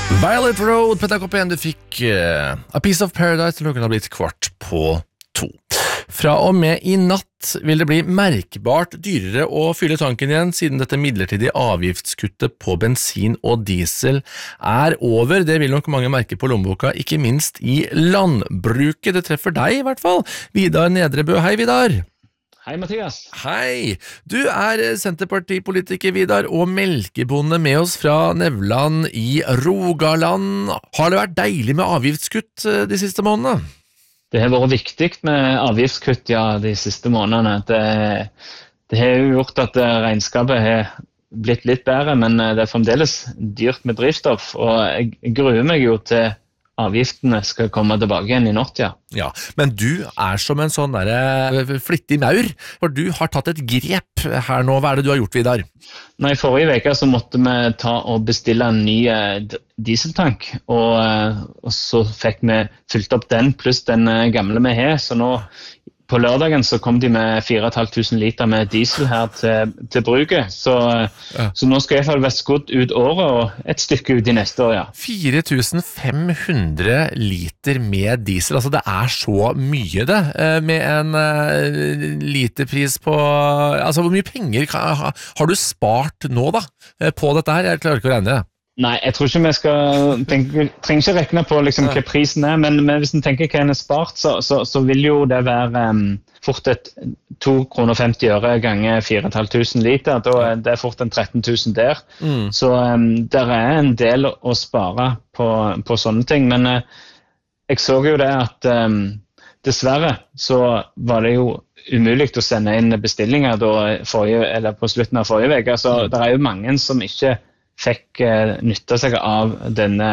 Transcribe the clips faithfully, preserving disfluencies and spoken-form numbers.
Violet Road, P T K P N, du fikk uh, A Piece of Paradise, til klokken har blitt kvart på to. Fra og med i natt vil det bli merkbart dyrere å fylle tanken igjen, siden dette midlertidige avgiftskuttet på bensin og diesel er over. Det vil nok mange merke på lommeboka, ikke minst i landbruket. Det treffer deg i hvert fall. Vidar Nedrebø, hei Vidar. Hei Mathias. Hei, du er Senterpartipolitiker Vidar og melkebonde med oss fra Nevland i Rogaland. Har det vært deilig med avgiftskutt de siste månedene? Det har vært viktig med avgiftskutt ja, de siste månedene. Det, det har jo gjort at regnskapet har blitt litt bedre, men det er fremdeles dyrt med drivstoff, og jeg gruer meg jo til avgiftene skal komme tilbake igjen i natt, ja. Ja, men du er som en sånn der flittig maur, for du har tatt et grep her nå. Hva er det du har gjort, Vidar? Nei, i forrige veke så måtte vi ta og bestille en ny dieseltank, og, og så fikk vi fylt opp den, pluss den gamle vi har, så nå på lørdagen så kom de med fire tusen fem hundre liter med diesel her til, til bruket, så, ja. Så nå skal jeg i hvert fall være skutt ut året og et stykke ut i neste år, ja. fire tusen fem hundre liter med diesel, altså det er så mye det, med en uh, literpris på, altså hvor mye penger har, har du spart nå da, på dette her? Jeg klarer ikke å regne det. Nei, jeg tror ikke vi skal tenke, trenger ikke regne på liksom, hva prisen er, men, men hvis en tenker hva en er spart, så, så, så vil jo det være um, fort et to kroner femti øre ganger fire tusen fem hundre liter, da er det fort en tretten tusen der. Mm. Så um, der er en del å spare på, på sånne ting, men uh, jeg så jo det at um, dessverre så var det jo umulig å sende inn bestillinger da forrige, eller på slutten av forrige veke, så mm. det er jo mange som ikke fikk uh, nytte seg av denne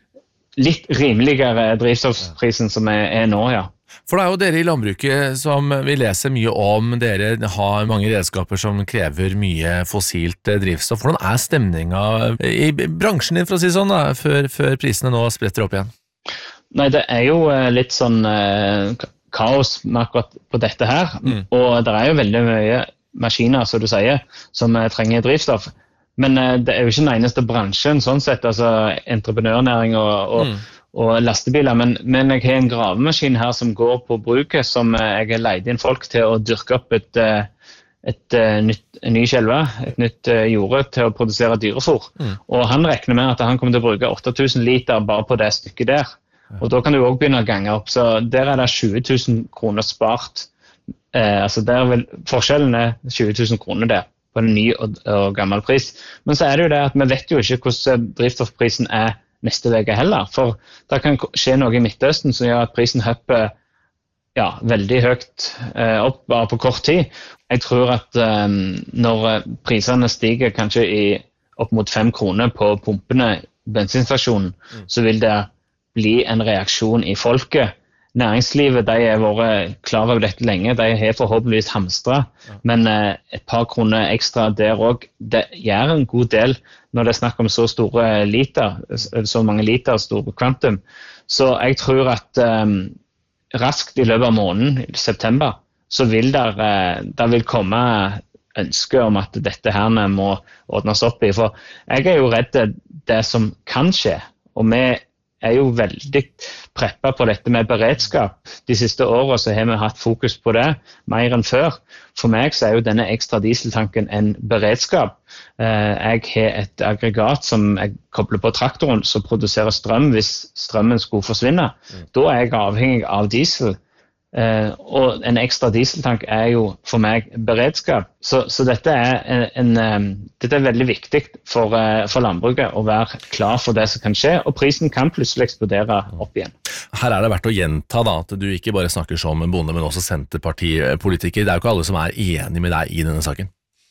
litt rimeligere drivstoffprisen som er, er nå, ja. For det er jo dere i landbruket som vi leser mye om, dere har mange redskaper som krever mye fossilt drivstoff. Hvordan er stemningen i bransjen din, for å si sånn, da, før, før prisene nå spretter opp igjen? Nei, det er jo uh, litt sånn uh, kaos med akkurat på dette her, mm. og det er jo veldig mye maskiner, som du sier, som uh, trenger drivstoff. Men uh, det er jo ikke den eneste bransjen, sånn sett, altså entreprenørnæring og, og, mm. og lastebiler, men, men jeg har en gravemaskin her som går på bruket, som uh, jeg har leid inn folk til å dyrke opp et, uh, et uh, nytt, en ny skjelve, et nytt uh, jorde til å produsere dyrefôr. Mm. Og han regner med at han kommer til å bruke åtte tusen liter bare på det stykket der. Ja. Og da kan du også begynne å gange opp, så der er det tjue tusen kroner spart. Uh, altså der vil forskjellen er tjue tusen kroner der, på en ny og, og gammel pris. Men så er det jo det at vi vet jo ikke hvordan drivstoffprisen er neste veke heller, for det kan skje noe i Midtøsten som gjør at prisen hopper ja, veldig høyt eh, opp bare på kort tid. Jeg tror at eh, når prisene stiger kanskje i opp mot fem kroner på pumpene bensinstasjonen, mm. så vil det bli en reaksjon i folket. Næringslivet, de har vært klar over dette lenge, de har forhåpentligvis hamstret, ja. Men eh, et par kroner ekstra der også, det gjør en god del når det er snakk om så store liter, så mange liter store kvantum. Så jeg tror at eh, raskt i løpet av måneden, i september, så vil der, eh, der vil komme ønske om at dette her må ordnes opp i. For jeg er jo redd det som kan skje, og vi er jo veldig preppet på dette med beredskap. De siste årene så har vi hatt fokus på det, mer enn før. For meg så er jo denne ekstra dieseltanken en beredskap. Jeg har et aggregat som jeg kobler på traktoren, som produserer strøm hvis strømmen skulle forsvinne. Mm. Da er jeg avhengig av diesel. Uh, og en ekstra dieseltank er jo for meg beredskap. Så, så dette, er en, en, um, dette er veldig viktig for, uh, for landbruket å være klar for det som kan skje, og prisen kan plutselig eksplodere opp igjen. Her er det verdt å gjenta da, at du ikke bare snakker som en bonde, men også senterpartipolitiker. Det er jo ikke alle som er enig med deg i denne saken.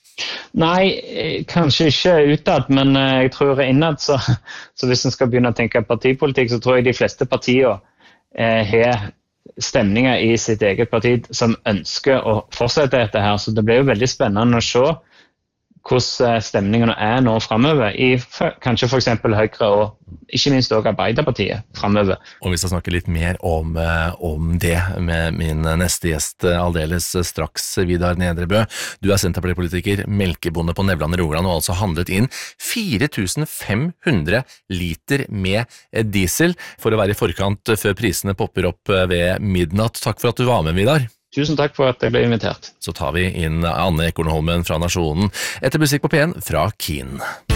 Nei, kanskje ikke utad, men uh, jeg tror innad, så, så hvis en skal begynne å tenke partipolitikk, så tror jeg de fleste partier uh, har stemninger i sitt eget parti som ønsker å fortsette dette her, så det blir jo veldig spennende å se hvordan stemningene er nå fremover, i for, kanskje for eksempel Høyre og ikke minst også Arbeiderpartiet fremover. Og vi skal snakke litt mer om, om det med min neste gjest aldeles straks, Vidar Nedrebø. Du er Senterpartipolitiker, melkebonde på Nevland i Rogaland, og altså handlet inn fire tusen fem hundre liter med diesel for å være i forkant før prisene popper opp ved midnatt. Takk for at du var med, Vidar. Tusen takk for at jeg ble invitert. Så tar vi inn Anne Ekornholmen fra Nasjonen etter musikk på P en fra Keen.